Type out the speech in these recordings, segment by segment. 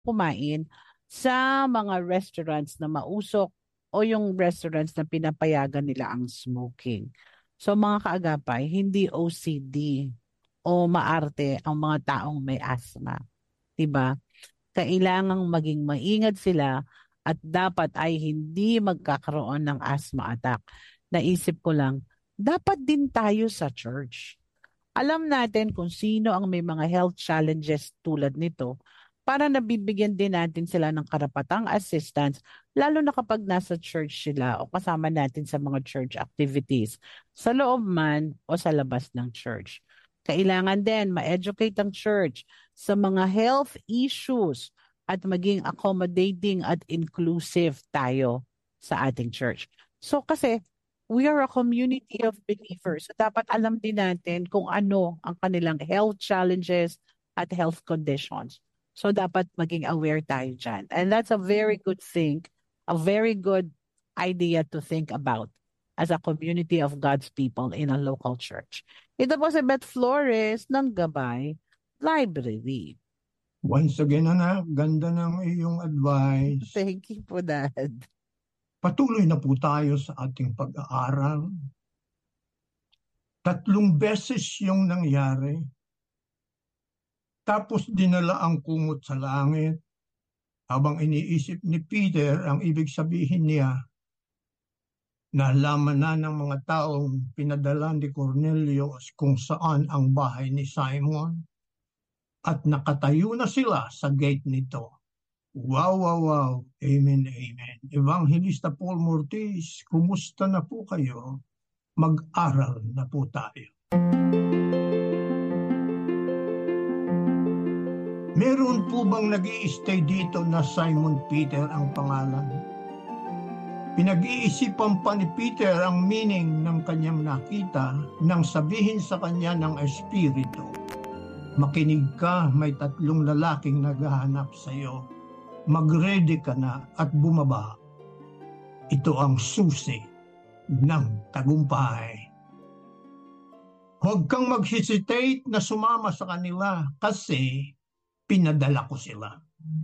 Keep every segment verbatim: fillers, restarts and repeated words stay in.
kumain sa mga restaurants na mausok o yung restaurants na pinapayagan nila ang smoking. So mga kaagapay, hindi O C D o maarte ang mga taong may asthma. 'Di ba? Kailangang maging maingat sila at dapat ay hindi magkakaroon ng asthma attack. Naisip ko lang, dapat din tayo sa church. Alam natin kung sino ang may mga health challenges tulad nito para nabibigyan din natin sila ng karapatang assistance lalo na kapag nasa church sila o kasama natin sa mga church activities sa loob man o sa labas ng church. Kailangan din ma-educate ang church sa mga health issues at maging accommodating at inclusive tayo sa ating church. So kasi we are a community of believers. So dapat alam din natin kung ano ang kanilang health challenges at health conditions. So dapat maging aware tayo dyan. And that's a very good thing, a very good idea to think about as a community of God's people in a local church. Ito po si Beth Flores ng Gabay Library. Once again, anak, ganda ng iyong advice. Thank you po, Dad. Patuloy na po tayo sa ating pag-aaral. Tatlong beses yung nangyari. Tapos dinala ang kumot sa langit. Habang iniisip ni Peter ang ibig sabihin niya, nalaman na ng mga taong pinadala ni Cornelius kung saan ang bahay ni Simon at nakatayo na sila sa gate nito. Wow, wow, wow. Amen, amen. Evangelista Paul Mortis, kumusta na po kayo? Mag-aral na po tayo. Meron po bang nag-i-stay dito na Simon Peter ang pangalan? Pinag-iisipan pa ni Peter ang meaning ng kanyang nakita nang sabihin sa kanya ng Espiritu, makinig ka, may tatlong lalaking naghahanap sa iyo. Mag-ready ka na at bumaba. Ito ang susi ng tagumpay. Huwag kang mag-hesitate na sumama sa kanila kasi pinadala ko sila.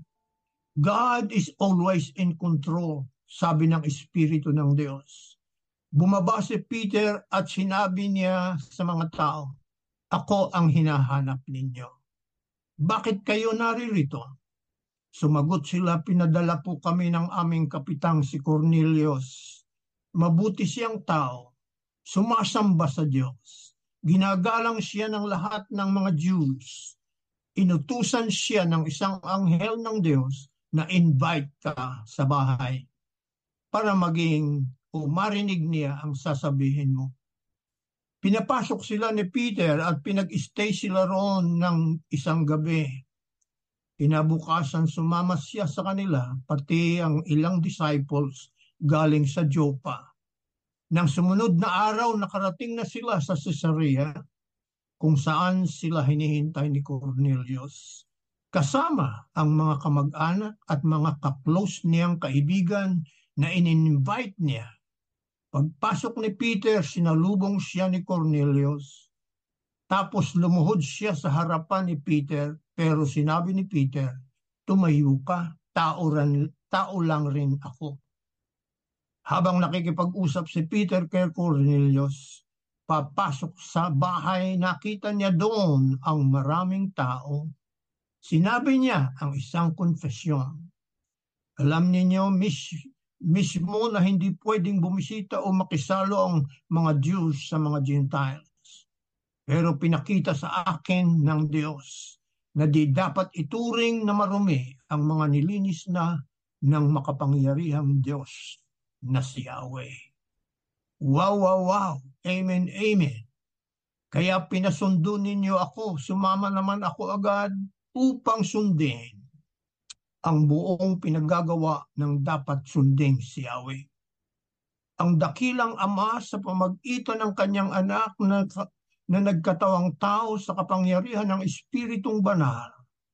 God is always in control, sabi ng Espiritu ng Diyos. Bumaba si Peter at sinabi niya sa mga tao, ako ang hinahanap ninyo. Bakit kayo naririto? Sumagot sila, pinadala po kami ng aming kapitang si Cornelius. Mabuti siyang tao, sumasamba sa Diyos. Ginagalang siya ng lahat ng mga Jews. Inutusan siya ng isang anghel ng Diyos na invite ka sa bahay para maging o marinig niya ang sasabihin mo. Pinapasok sila ni Peter at pinag-stay sila roon ng isang gabi. Kinabukasan sumama siya sa kanila, pati ang ilang disciples galing sa Joppa. Nang sumunod na araw, nakarating na sila sa Caesarea, kung saan sila hinihintay ni Cornelius. Kasama ang mga kamag-anak at mga ka-close niyang kaibigan na in-invite niya. Pagpasok ni Peter, sinalubong siya ni Cornelius. Tapos lumuhod siya sa harapan ni Peter, pero sinabi ni Peter, tumayo ka, tao, ran, tao lang rin ako. Habang nakikipag-usap si Peter kay Cornelius, papasok sa bahay, nakita niya doon ang maraming tao. Sinabi niya ang isang konfesyon. Alam niyo, mis, mismo na hindi pwedeng bumisita o makisalo ang mga Jews sa mga Gentiles. Pero pinakita sa akin ng Diyos na di dapat ituring na marumi ang mga nilinis na ng makapangyarihang Diyos na si Yahweh. Wow, wow, wow. Amen, amen. Kaya pinasundo ninyo ako, sumama naman ako agad upang sundin ang buong pinagagawa ng dapat sundin si Yahweh. Ang dakilang Ama sa pamagitan ng kanyang anak na, na nagkatawang tao sa kapangyarihan ng Espiritong Banal.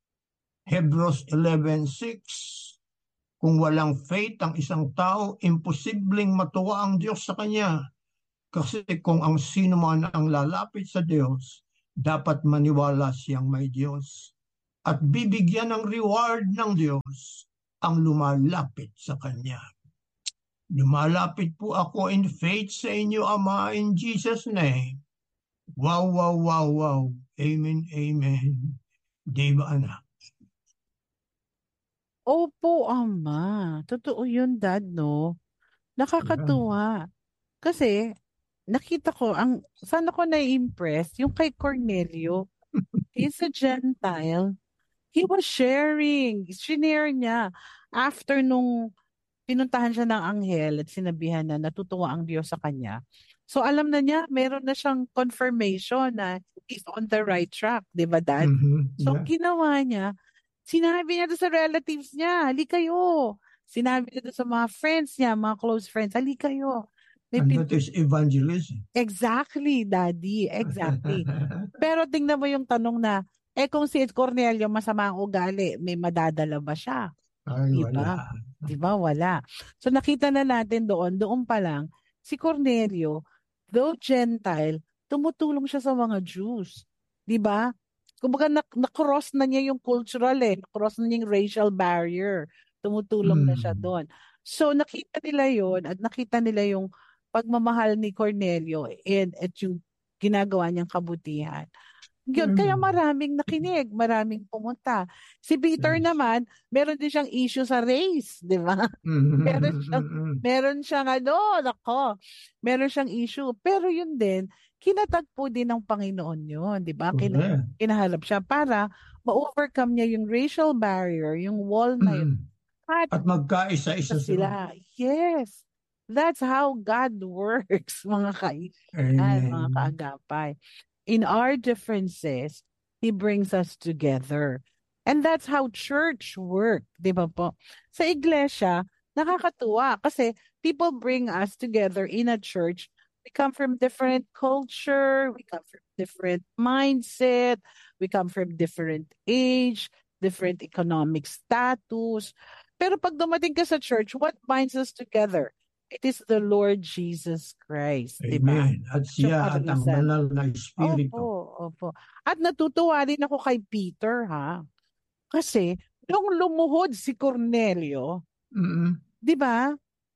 Hebrews eleven six. Kung walang faith ang isang tao, imposibleng matuwa ang Diyos sa kanya. Kasi kung ang sino man ang lalapit sa Diyos, dapat maniwala siyang may Diyos at bibigyan ng reward ng Diyos ang lumalapit sa Kanya. Lumalapit po ako in faith sa inyo, Ama, in Jesus' name. Wow, wow, wow, wow. Amen, amen. Di ba, anak? Opo, Ama. Totoo yun, Dad, no? Nakakatuwa. Kasi, nakita ko, ang saan ako na-impress, yung kay Cornelio, he's a Gentile. He was sharing. Shinare niya. After nung pinuntahan siya ng anghel at sinabihan na natutuwa ang Diyos sa kanya. So alam na niya, meron na siyang confirmation na he's on the right track. Di ba, Dad? Mhm, So yeah. ginawa niya, sinabi niya doon sa relatives niya, hali kayo. Sinabi niya doon sa mga friends niya, mga close friends, hali kayo. May And pin- that is evangelism. exactly, Daddy. Exactly. Pero tingnan mo yung tanong na, eh kung si Cornelio masama ang ugali, may madadala ba siya? Ay, Di wala. ba? Di ba? Wala. So nakita na natin doon, doon pa lang, si Cornelio, though Gentile, tumutulong siya sa mga Jews. Di ba? Kumbaga na, na-cross na niya yung cultural eh. Na-cross na niya yung racial barrier. Tumutulong na siya Mm. doon. So nakita nila yon at nakita nila yung pagmamahal ni Cornelio and at yung ginagawa niyang kabutihan. Yun, kaya Mm. maraming nakinig, maraming pumunta. Si Peter Yes. naman, meron din siyang issue sa race, di ba? Mhm, Meron mhm, siyang, mhm. meron siyang ano, nako, meron siyang issue. Pero yun din, kinatagpo din ng Panginoon yun, di ba? Kin- Correct. kinahalap siya para ma-overcome niya yung racial barrier, yung wall na yun. Mm. At At magkaisa-isa sila. sila, yes, that's how God works, mga kaibigan, mga Amen. kaagapay. In our differences, He brings us together. And that's how church work, di ba po? Sa iglesia, nakakatuwa kasi people bring us together in a church. We come from different culture, we come from different mindset, we come from different age, different economic status. Pero pag dumating ka sa church, what binds us together? It is the Lord Jesus Christ, di ba? Amen. At Siyang siya at ang parusahan. banal na Opo, Espiritu. opo. At natutuwa rin ako kay Peter, ha? Kasi, nung lumuhod si Cornelio, Mm. di ba?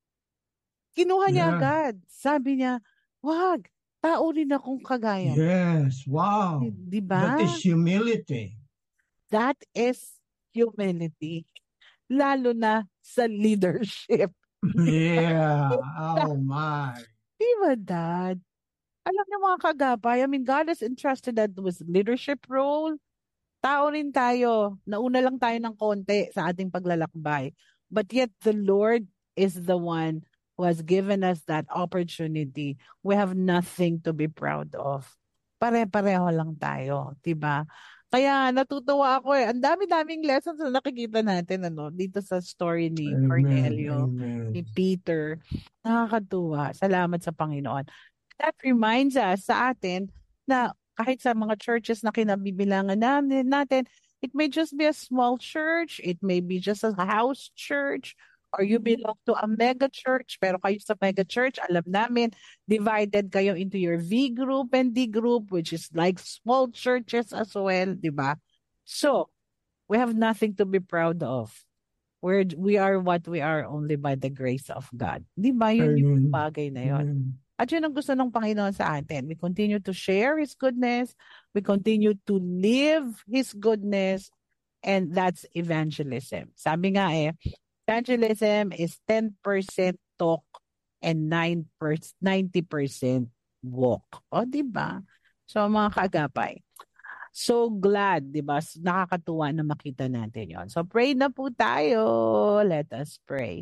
Kinuha niya Yeah. agad. Sabi niya, wag, tao rin akong kagaya mo. Yes. Wow. Di, di ba? That is humility. That is humility. Lalo na sa leadership. Yeah. Oh my. Di ba, Dad? Alam niyo mga kagapay, I mean, God has entrusted us with leadership role. Tao rin tayo. Nauna lang tayo ng konti sa ating paglalakbay. But yet the Lord is the one who has given us that opportunity. We have nothing to be proud of. Pare-pareho lang tayo, 'di ba? Kaya natutuwa ako eh. Ang dami-daming lessons na nakikita natin ano dito sa story ni Amen. Cornelio, Amen. ni Peter. Nakakatuwa. Salamat sa Panginoon. That reminds us sa atin na kahit sa mga churches na kinabibilangan namin, natin, it may just be a small church, it may be just a house church, or you belong to a mega church, pero kayo sa mega church, alam namin, divided kayo into your V group and D group, which is like small churches as well, di ba? So, we have nothing to be proud of. We're, we are what we are only by the grace of God. Di ba? Yun yung Amen. bagay na yun. Amen. At yun ang gusto ng Panginoon sa atin. We continue to share His goodness. We continue to live His goodness. And that's evangelism. Sabi nga eh, evangelism is ten percent talk and nine percent, ninety percent walk. O, di ba? So, mga kaagapay. So glad, di ba? Nakakatuwa na makita natin yon. So pray na po tayo. Let us pray.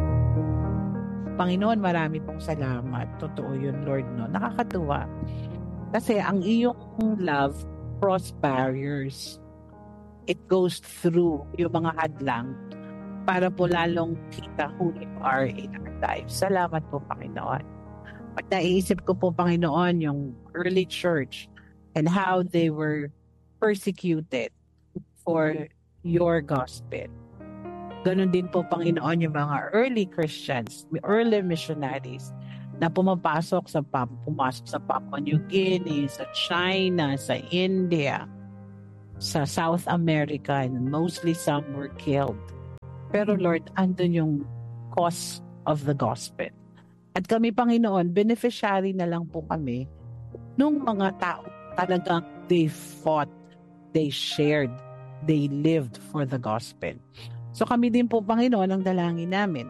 Panginoon, marami pong salamat. Totoo yun, Lord, no? Nakakatuwa. Kasi ang iyong love cross barriers. It goes through yung mga hadlang para po lalong kita who you are in our lives. Salamat po, Panginoon. Pag naiisip ko po, Panginoon, yung early church and how they were persecuted for your gospel. Ganon din po, Panginoon, yung mga early Christians, early missionaries na pumapasok sa, pumasok sa Papua New Guinea, sa China, sa India. sa South America, and mostly some were killed. Pero Lord, andun yung cause of the gospel. At kami, Panginoon, beneficiary na lang po kami nung mga tao talagang they fought, they shared, they lived for the gospel. So kami din po, Panginoon, ang dalangin namin,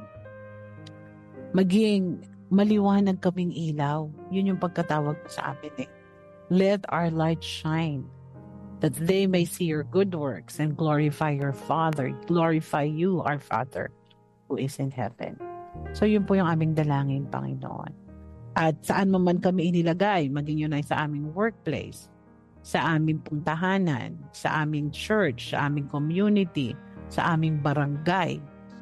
maging maliwanag kaming ilaw. Yun yung pagkatawag sa amin eh. Let our light shine, that they may see your good works and glorify your Father, glorify you, our Father, who is in heaven. So yun po yung aming dalangin, Panginoon. At saan mo man kami inilagay, maging yun ay sa aming workplace, sa aming puntahanan, sa aming church, sa aming community, sa aming barangay,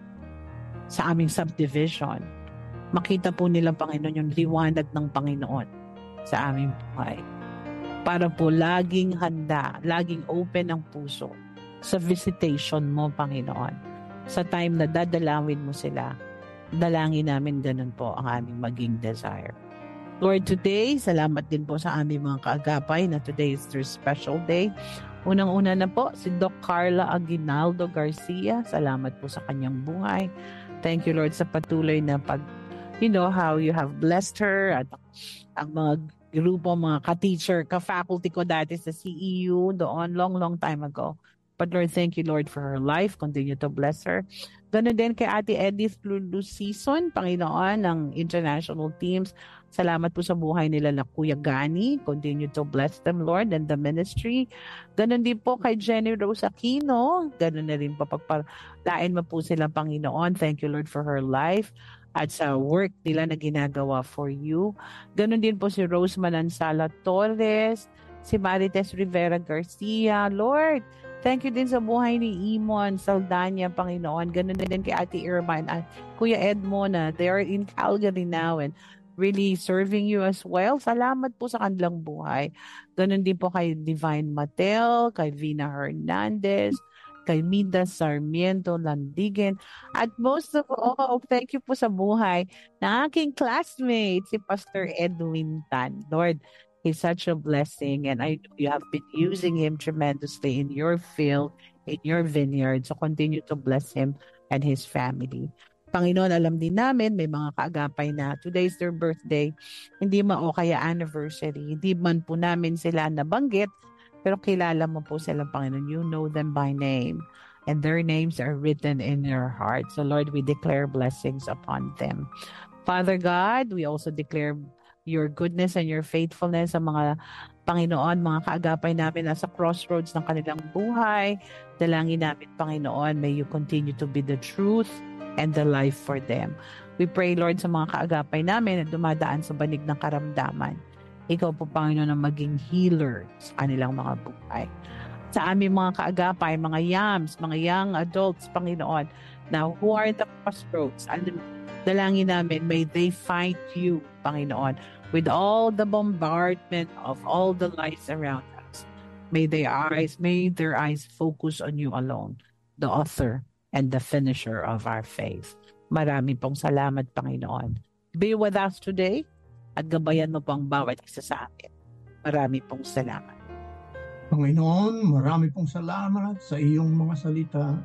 sa aming subdivision, makita po nila, Panginoon, yung liwanag ng Panginoon sa aming buhay. Para po laging handa, laging open ang puso sa visitation mo, Panginoon. Sa time na dadalawin mo sila, dalangin namin ganun po ang aming maging desire. Lord, today, salamat din po sa aming mga kaagapay na today is their special day. Unang-una na po, si Doc Carla Aguinaldo Garcia. Salamat po sa kanyang buhay. Thank you, Lord, sa patuloy na pag, you know, how you have blessed her at ang mga grupo, mga ka-teacher, ka-faculty ko dati sa C E U doon long, long time ago. But Lord, thank you, Lord, for her life. Continue to bless her. Ganun din kay Ate Edith Lucison, Panginoon, ng international teams. Salamat po sa buhay nila na Kuya Gani. Continue to bless them, Lord, and the ministry. Ganun din po kay Jenny Rose Aquino. Ganun na rin po pagpalain mo po sila, Panginoon. Thank you, Lord, for her life at sa work nila na ginagawa for you. Ganon din po si Rose Manansala Torres, si Marites Rivera Garcia. Lord, thank you din sa buhay ni Imon Saldana, Panginoon. Ganon din kay Ate Irma at Kuya Edmo na they are in Calgary now and really serving you as well. Salamat po sa kanilang buhay. Ganon din po kay Divine Matel, kay Vina Hernandez, kay Mida Sarmiento Landigen, at most of all, thank you po sa buhay ng aking classmate, si Pastor Edwin Tan. Lord, he's such a blessing and I know you have been using him tremendously in your field, in your vineyard. So continue to bless him and his family. Panginoon, alam din namin, may mga kaagapay na today's their birthday, hindi man o kaya anniversary, hindi man po namin sila nabanggit, pero kilala mo po sila, Panginoon. You know them by name. And their names are written in your heart. So Lord, we declare blessings upon them. Father God, we also declare your goodness and your faithfulness sa mga Panginoon, mga kaagapay namin nasa crossroads ng kanilang buhay. Dalangin namin, Panginoon, may you continue to be the truth and the life for them. We pray, Lord, sa mga kaagapay namin na dumadaan sa banig ng karamdaman. Ikaw po, Panginoon, ang maging healer sa kanilang mga buhay. Sa aming mga kaagapay, mga yams, mga young adults, Panginoon, now who are the crossroads, dalangin namin, may they find you, Panginoon, with all the bombardment of all the lies around us. May their eyes, may their eyes focus on you alone, the author and the finisher of our faith. Marami pong salamat, Panginoon. Be with us today. At gabayan mo po ang bawat isa sa amin. Marami pong salamat. Panginoon, marami pong salamat sa iyong mga salita.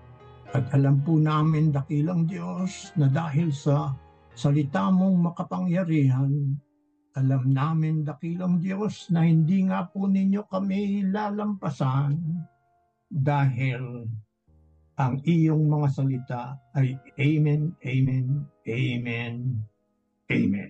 At alam po namin, dakilang Diyos, na dahil sa salita mong makapangyarihan, alam namin, dakilang Diyos, na hindi nga po ninyo kami lalampasan dahil ang iyong mga salita ay Amen, Amen, Amen, Amen.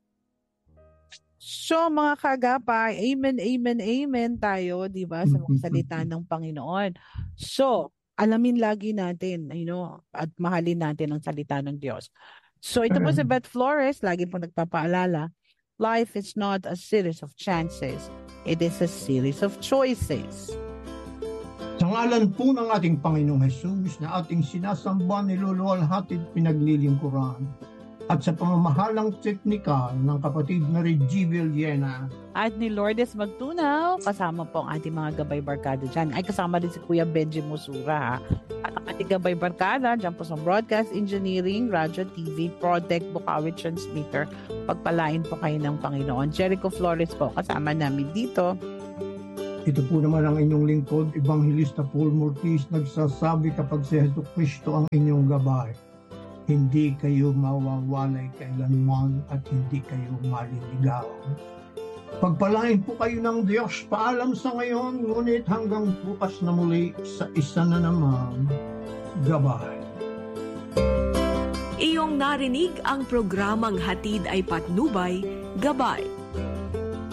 So mga kagapay, amen, amen, amen tayo, di ba, sa mga salita ng Panginoon. So, alamin lagi natin, you know, at mahalin natin ang salita ng Diyos. So, ito po si Beth Flores, lagi po nagpapaalala, life is not a series of chances. It is a series of choices. Sa ngalan po ng ating Panginoong Jesus na ating sinasamba, niluluwalhati at pinaglilingkuran, at sa pamamahalang teknikal ng kapatid na Reggie Villena at ni Lourdes Magtunaw, kasama po ang ating mga gabay barkada dyan. Ay, kasama din si Kuya Benji Musura. At ang ating gabay barkada dyan po sa Broadcast Engineering, Radio, T V, Protect, Bukawi Transmitter. Pagpalain po kayo ng Panginoon. Jericho Flores po, kasama namin dito. Ito po naman ang inyong lingkod, Evangelista Paul Mortis, nagsasabi kapag si Hesus Kristo ang inyong gabay, hindi kayo mawawalay kailanman at hindi kayo maliligaw. Pagpalain po kayo ng Diyos. Paalam sa ngayon, ngunit hanggang bukas na muli sa isa na naman gabay. Iyong narinig ang programang Hatid ay Patnubay, Gabay.